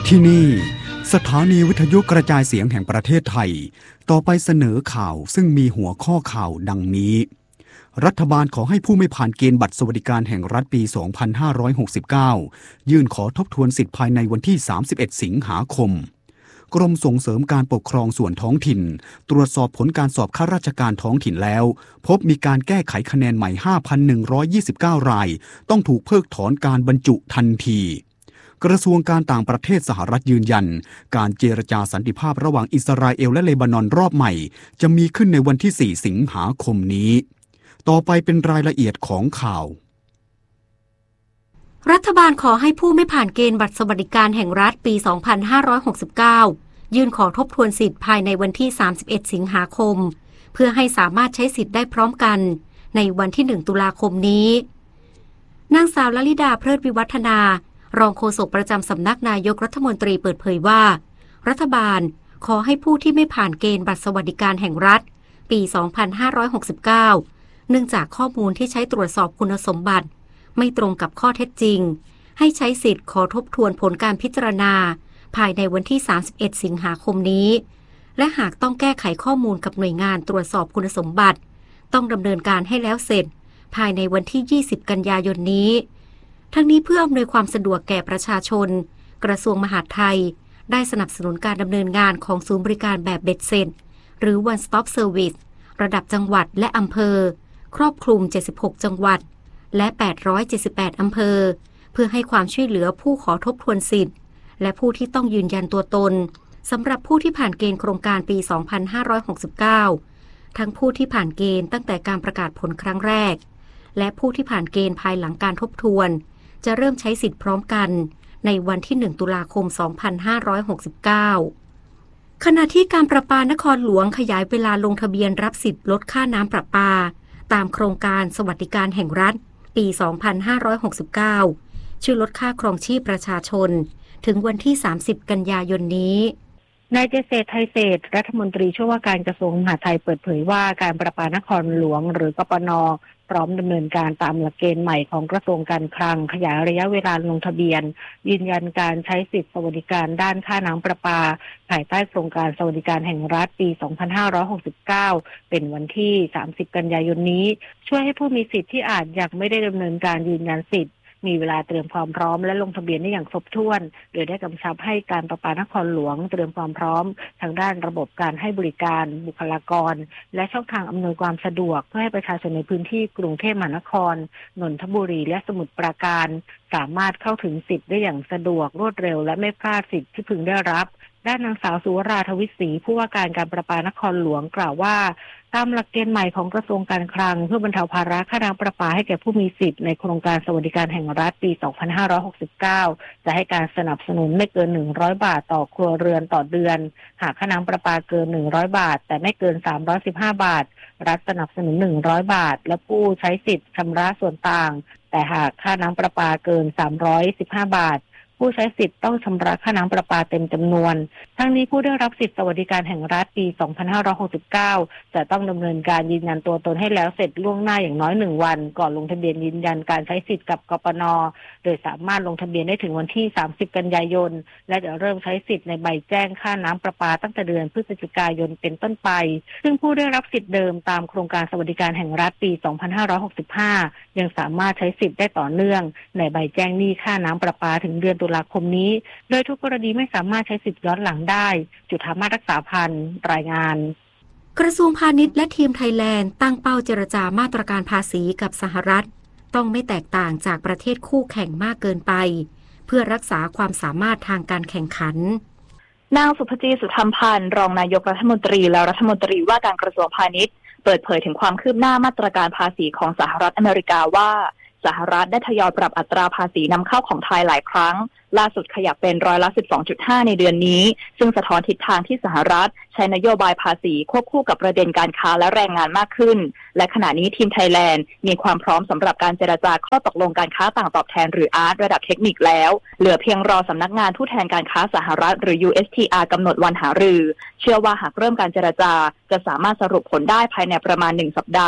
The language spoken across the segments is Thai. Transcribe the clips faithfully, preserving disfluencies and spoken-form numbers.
ที่นี่สถานีวิทยุกระจายเสียงแห่งประเทศไทยต่อไปเสนอข่าวซึ่งมีหัวข้อข่าวดังนี้รัฐบาลขอให้ผู้ไม่ผ่านเกณฑ์บัตรสวัสดิการแห่งรัฐปี สองพันห้าร้อยหกสิบเก้า ยื่นขอทบทวนสิทธิภายในวันที่ สามสิบเอ็ด สิงหาคมกรมส่งเสริมการปกครองส่วนท้องถิ่นตรวจสอบผลการสอบข้าราชการท้องถิ่นแล้วพบมีการแก้ไขคะแนนใหม่ ห้าพันหนึ่งร้อยยี่สิบเก้า รายต้องถูกเพิกถอนการบรรจุทันทีกระทรวงการต่างประเทศสหรัฐยืนยันการเจรจาสันติภาพระหว่างอิสราเอลและเลบานอนรอบใหม่จะมีขึ้นในวันที่ สี่ สิงหาคมนี้ต่อไปเป็นรายละเอียดของข่าวรัฐบาลขอให้ผู้ไม่ผ่านเกณฑ์บัตรสวัสดิการแห่งรัฐปี สองพันห้าร้อยหกสิบเก้า ยื่นขอทบทวนสิทธิ์ภายในวันที่ สามสิบเอ็ด สิงหาคมเพื่อให้สามารถใช้สิทธิ์ได้พร้อมกันในวันที่ หนึ่ง ตุลาคมนี้นางสาวลลิดาเพลิดวิวัฒนารองโฆษกประจำสำนักนายกรัฐมนตรีเปิดเผยว่ารัฐบาลขอให้ผู้ที่ไม่ผ่านเกณฑ์บัตรสวัสดิการแห่งรัฐปี สองพันห้าร้อยหกสิบเก้า เนื่องจากข้อมูลที่ใช้ตรวจสอบคุณสมบัติไม่ตรงกับข้อเท็จจริงให้ใช้สิทธิ์ขอทบทวนผลการพิจารณาภายในวันที่ สามสิบเอ็ด สิงหาคมนี้และหากต้องแก้ไขข้อมูลกับหน่วยงานตรวจสอบคุณสมบัติต้องดำเนินการให้แล้วเสร็จภายในวันที่ ยี่สิบ กันยายนนี้ทั้งนี้เพื่ออำนวยความสะดวกแก่ประชาชนกระทรวงมหาดไทยได้สนับสนุนการดำเนินงานของศูนย์บริการแบบเบ็ดเสร็จหรือ One Stop Service ระดับจังหวัดและอำเภอครอบคลุม เจ็ดสิบหก จังหวัดและ แปดร้อยเจ็ดสิบแปด อำเภอเพื่อให้ความช่วยเหลือผู้ขอทบทวนสิทธิ์และผู้ที่ต้องยืนยันตัวตนสำหรับผู้ที่ผ่านเกณฑ์โครงการปี สองพันห้าร้อยหกสิบเก้า ทั้งผู้ที่ผ่านเกณฑ์ตั้งแต่การประกาศผลครั้งแรกและผู้ที่ผ่านเกณฑ์ภายหลังการทบทวนจะเริ่มใช้สิทธิ์พร้อมกันในวันที่ หนึ่ง ตุลาคม สองพันห้าร้อยหกสิบเก้า ขณะที่การประปานครหลวงขยายเวลาลงทะเบียนรับสิทธิ์ลดค่าน้ำประปาตามโครงการสวัสดิการแห่งรัฐปี สองพันห้าร้อยหกสิบเก้า ช่วยลดค่าครองชีพประชาชนถึงวันที่ สามสิบ กันยายนนี้นายเจษฎไทยเศรษฐ์รัฐมนตรีช่วยว่าการกระทรวงมหาดไทยเปิดเผยว่าการประปานครหลวงหรือกปน.พร้อมดำเนินการตามหลักเกณฑ์ใหม่ของกระทรวงการคลังขยายระยะเวลาลงทะเบียนยืนยันการใช้สิทธิสวัสดิการด้านค่าน้ำประปาภายใต้โครงการสวัสดิการแห่งรัฐปี สองพันห้าร้อยหกสิบเก้า เป็นวันที่ สามสิบ กันยายนนี้ช่วยให้ผู้มีสิทธิ์ที่อาจยังไม่ได้ดำเนินการยืนยันสิทธิ์มีเวลาเตรียมความพร้อมและลงทะเบียนได้อย่างครบถ้วนโดยได้กำชับให้การประปานครหลวงเตรียมความพร้อมทางด้านระบบการให้บริการบุคลากรและช่องทางอำนวยความสะดวกเพื่อให้ประชาชนในพื้นที่กรุงเทพมหานครนนทบุรีและสมุทรปราการสามารถเข้าถึงสิทธิ์ได้อย่างสะดวกรวดเร็วและไม่พลาดสิทธิ์ที่พึงได้รับด้านนางสาวสุวราทวิศรีผู้ว่าการการประปานครหลวงกล่าวว่าตามหลักเกณฑ์ใหม่ของกระทรวงการคลังเพื่อบรรเทาภาระค่าน้ำประปาให้แก่ผู้มีสิทธิ์ในโครงการสวัสดิการแห่งรัฐปี สองพันห้าร้อยหกสิบเก้า จะให้การสนับสนุนไม่เกิน หนึ่งร้อย บาทต่อครัวเรือนต่อเดือนหากค่าน้ำประปาเกิน หนึ่งร้อย บาทแต่ไม่เกิน สามร้อยสิบห้า บาทรัฐสนับสนุน หนึ่งร้อย บาทและผู้ใช้สิทธิ์ชำระส่วนต่างแต่หากค่าน้ำประปาเกิน สามร้อยสิบห้า บาทผู้ใช้สิทธิ์ต้องชำระค่าน้ำประปาเต็มจำนวนทั้งนี้ผู้ได้รับสิทธิสวัสดิการแห่งรัฐปี สองพันห้าร้อยหกสิบเก้า จะต้องดำเนินการยืนยันตัวตนให้แล้วเสร็จล่วงหน้าอย่างน้อยหนึ่งวันก่อนลงทะเบียนยืนยันการใช้สิทธิ์กับกปน.โดยสามารถลงทะเบียนได้ถึงวันที่ สามสิบ กันยายนและจะเริ่มใช้สิทธิ์ในใบแจ้งค่าน้ำประปาตั้งแต่เดือนพฤศจิกายนเป็นต้นไปซึ่งผู้ได้รับสิทธิ์เดิมตามโครงการสวัสดิการแห่งรัฐปี สองพันห้าร้อยหกสิบห้า ยังสามารถใช้สิทธิ์ได้ต่อเนื่องในใบแจ้งหนี้ค่าน้ำประปาถึงเดือนตุลาคมนี้โดยทุกกรณีไม่สามารถใช้สิทธิ์ย้อนหลังได้จุฑามาศรักษาพันธ์รายงานกระทรวงพาณิชย์และทีมไทยแลนด์ตั้งเป้าเจรจามาตรการภาษีกับสหรัฐต้องไม่แตกต่างจากประเทศคู่แข่งมากเกินไปเพื่อรักษาความสามารถทางการแข่งขันนางสุภจีสุธรรมพันธ์รองนายกรัฐมนตรีและรัฐมนตรีว่าการกระทรวงพาณิชย์เปิดเผยถึงความคืบหน้ามาตรการภาษีของสหรัฐอเมริกาว่าสหรัฐได้ทยอยปรับอัตราภาษีนำเข้าของไทยหลายครั้งล่าสุดขยับเป็นร้อยละ สิบสองจุดห้า ในเดือนนี้ซึ่งสะท้อนทิศทางที่สหรัฐใช้นโยบายภาษีควบคู่กับประเด็นการค้าและแรงงานมากขึ้นและขณะนี้ทีมไทยแลนด์มีความพร้อมสำหรับการเจรจาข้อตกลงการค้าต่างตอบแทนหรือ อาร์ ที ระดับเทคนิคแล้วเหลือเพียงรอสำนักงานผู้แทนการค้าสหรัฐหรือ ยู เอส ที อาร์ กำหนดวันหารือเชื่อว่าหากเริ่มการเจรจาจะสามารถสรุปผลได้ภายในประมาณหนึ่งสัปดาห์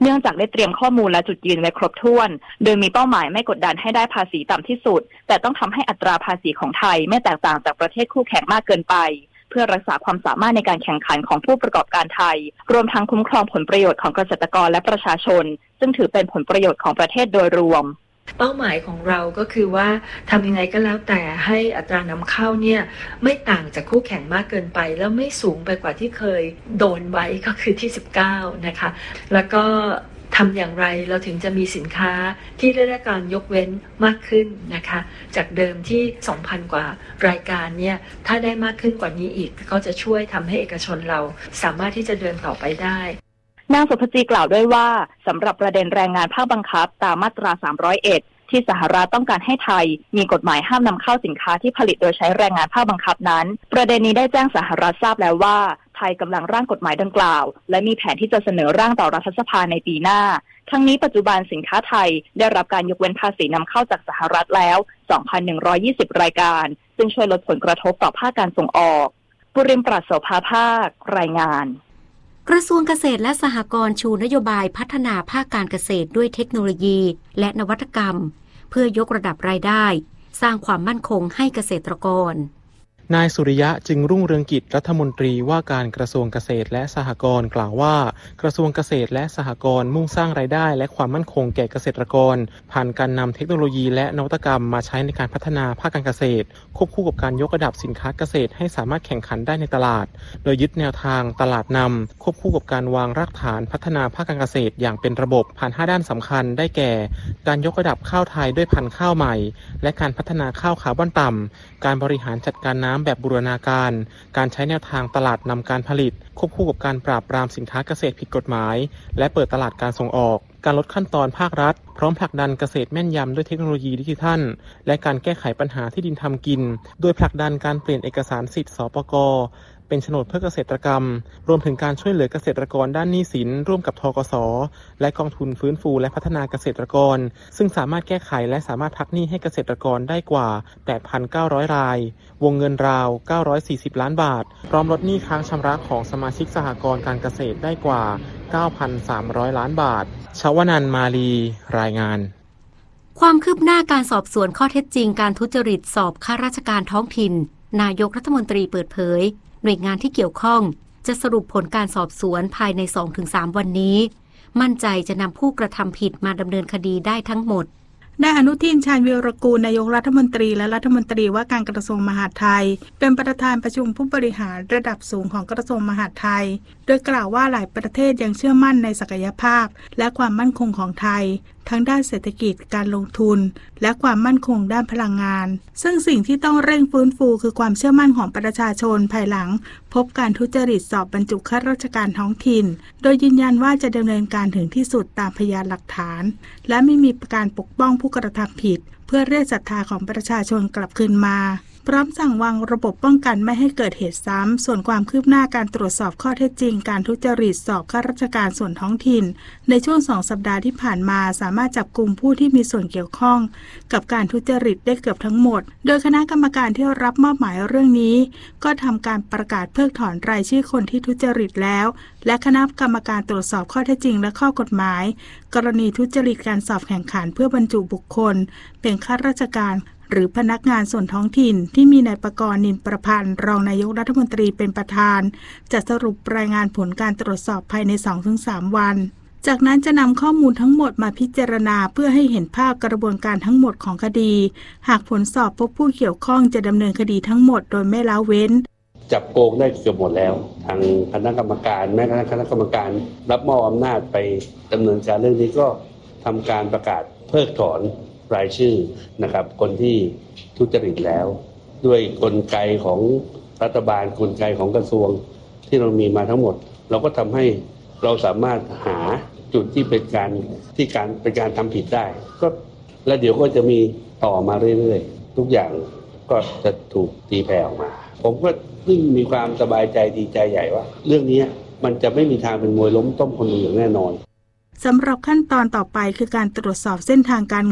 เนื่องจากได้เตรียมข้อมูลและจุดยืนไว้ครบถ้วนโดยมีเป้าหมายไม่กดดันให้ได้ภาษีต่ำที่สุดแต่ต้องทำให้อัตราภาษีของไทยไม่แตกต่างจากประเทศคู่แข่งมากเกินไปเพื่อรักษาความสามารถในการแข่งขันของผู้ประกอบการไทยรวมทั้งคุ้มครองผลประโยชน์ของเกษตรกรและประชาชนซึ่งถือเป็นผลประโยชน์ของประเทศโดยรวมเป้าหมายของเราก็คือว่าทำยังไงก็แล้วแต่ให้อัตรานำเข้าเนี่ยไม่ต่างจากคู่แข่งมากเกินไปแล้วไม่สูงไปกว่าที่เคยโดนไว้ก็คือที่สิบเก้านะคะแล้วก็ทำอย่างไรเราถึงจะมีสินค้าที่ได้รับการยกเว้นมากขึ้นนะคะจากเดิมที่ สองพัน กว่ารายการเนี่ยถ้าได้มากขึ้นกว่านี้อีกก็จะช่วยทำให้เอกชนเราสามารถที่จะเดินต่อไปได้นางสุภจีกล่าวด้วยว่าสำหรับประเด็นแรงงานภาคบังคับตามมาตราสามร้อยเอ็ดที่สหรัฐต้องการให้ไทยมีกฎหมายห้ามนำเข้าสินค้าที่ผลิตโดยใช้แรงงานภาคบังคับนั้นประเด็นนี้ได้แจ้งสหรัฐทราบแล้วว่าไทยกำลังร่างกฎหมายดังกล่าวและมีแผนที่จะเสนอร่างต่อรัฐสภาในปีหน้าทั้งนี้ปัจจุบันสินค้าไทยได้รับการยกเว้นภาษีนำเข้าจากสหรัฐแล้ว สองพันหนึ่งร้อยยี่สิบ รายการซึ่งช่วยลดผลกระทบต่อภาคการส่งออกปุริมปราศโสภาภาครายงานกระทรวงเกษตรและสหกรณ์ชูนโยบายพัฒนาภาคการเกษตรด้วยเทคโนโลยีและนวัตกรรมเพื่อยกระดับรายได้สร้างความมั่นคงให้เกษตรกรนายสุริยะจึงรุ่งเรืองกิจรัฐมนตรีว่าการกระทรวงเกษตรและสหกรณ์กล่าวว่ากระทรวงเกษตรและสหกรณ์มุ่งสร้างรายได้และความมั่นคงแก่เกษตรกรผ่านการนำเทคโนโลยีและนวัตกรรมมาใช้ในการพัฒนาภาคการเกษตรควบคู่กับการยกระดับสินค้าเกษตรให้สามารถแข่งขันได้ในตลาดโดยยึดแนวทางตลาดนำควบคู่กับการวางรากฐานพัฒนาภาคการเกษตรอย่างเป็นระบบผ่านห้าด้านสำคัญได้แก่การยกระดับข้าวไทยด้วยพันธุ์ข้าวใหม่และการพัฒนาข้าวคาร์บอนต่ำการบริหารจัดการน้ำแบบบูรณาการการใช้แนวทางตลาดนำการผลิตควบคู่กับการปราบปรามสินค้าเกษตรผิดกฎหมายและเปิดตลาดการส่งออกการลดขั้นตอนภาครัฐพร้อมผลักดันเกษตรแม่นยำด้วยเทคโนโลยีดิจิทัลและการแก้ไขปัญหาที่ดินทำกินโดยผลักดันการเปลี่ยนเอกสารสิทธิ์สปก.เป็นโฉนดเพื่อเกษตรกรรมรวมถึงการช่วยเหลือเกษตรกรด้านหนี้สินร่วมกับธกส.และกองทุนฟื้นฟูและพัฒนาเกษตรกรซึ่งสามารถแก้ไขและสามารถพักหนี้ให้เกษตรกรได้กว่า แปดพันเก้าร้อย รายวงเงินราวเก้าร้อยสี่สิบล้านบาทพร้อมลดหนี้ค้างชำระของสมาชิกสหกรณ์การเกษตรได้กว่า เก้าพันสามร้อย ล้านบาทชวนันท์มาลีรายงานความคืบหน้าการสอบสวนข้อเท็จจริงการทุจริตสอบข้าราชการท้องถิ่นนายกรัฐมนตรีเปิดเผยหน่วยงานที่เกี่ยวข้องจะสรุปผลการสอบสวนภายใน สองถึงสาม วันนี้มั่นใจจะนำผู้กระทำผิดมาดำเนินคดีได้ทั้งหมดนายอนุทินชาญวีรกูลนายกรัฐมนตรีและรัฐมนตรีว่าการกระทรวงมหาดไทยเป็นประธานประชุมผู้บริหารระดับสูงของกระทรวงมหาดไทยโดยกล่าวว่าหลายประเทศยังเชื่อมั่นในศักยภาพและความมั่นคงของไทยทั้งด้านเศรษฐกิจการลงทุนและความมั่นคงด้านพลังงานซึ่งสิ่งที่ต้องเร่งฟื้นฟูคือความเชื่อมั่นของประชาชนภายหลังพบการทุจริตสอบบรรจุข้าราชการท้องถิ่นโดยยืนยันว่าจะดำเนินการถึงที่สุดตามพยานหลักฐานและไม่มีการปกป้องผู้กระทำผิดเพื่อเรียกศรัทธาของประชาชนกลับคืนมาพร้อมสั่งวางระบบป้องกันไม่ให้เกิดเหตุซ้ำส่วนความคืบหน้าการตรวจสอบข้อเท็จจริงการทุจริตสอบข้าราชการส่วนท้องถิ่นในช่วงสองสัปดาห์ที่ผ่านมาสามารถจับกุมผู้ที่มีส่วนเกี่ยวข้องกับการทุจริตได้เกือบทั้งหมดโดยคณะกรรมการที่รับมอบหมายเรื่องนี้ก็ทำการประกาศเพิกถอนรายชื่อคนที่ทุจริตแล้วและคณะกรรมการตรวจสอบข้อเท็จจริงและข้อกฎหมายกรณีทุจริตการสอบแข่งขันเพื่อบรรจุบุคคลเป็นข้าราชการหรือพนักงานส่วนท้องถิ่นที่มีนายประกรณ์ นินประพันธ์รองนายกรัฐมนตรีเป็นประธานจะสรุปรายงานผลการตรวจสอบภายใน สองถึงสาม วันจากนั้นจะนำข้อมูลทั้งหมดมาพิจารณาเพื่อให้เห็นภาพกระบวนการทั้งหมดของคดีหากผลสอบพบผู้เกี่ยวข้องจะดำเนินคดีทั้งหมดโดยไม่ละเว้นจับโกงได้เกือบหมดแล้วทางคณะกรรมการแม้กระทั่งคณะกรรมการรับมอบอำนาจไปดำเนินการเรื่องนี้ก็ทำการประกาศเพิกถอนรายชื่อนะครับคนที่ทุจริตแล้วด้วยกลไกของรัฐบาลกลไกของกระทรวงที่เรามีมาทั้งหมดเราก็ทำให้เราสามารถหาจุดที่เป็นการที่การเป็นการทำผิดได้ก็แล้วเดี๋ยวก็จะมีต่อมาเรื่อยๆทุกอย่างก็จะถูกตีแผ่ออกมาผมก็ยิ่งมีความสบายใจดีใจใหญ่ว่าเรื่องนี้มันจะไม่มีทางเป็นมวยล้มต้มคนหนึ่งอย่างแน่นอนสำหรับขั้นตอนต่อไปคือการตรวจสอบเส้นทางการ